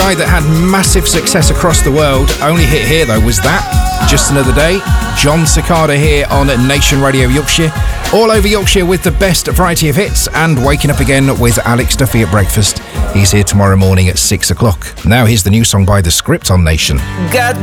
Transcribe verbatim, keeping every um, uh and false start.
guy that had massive success across the world. Only hit here, though, was that. Just Another Day. John Cicada here on Nation Radio Yorkshire. All over Yorkshire with the best variety of hits, and waking up again with Alex Duffy at breakfast. He's here tomorrow morning at six o'clock. Now here's the new song by The Script on Nation. God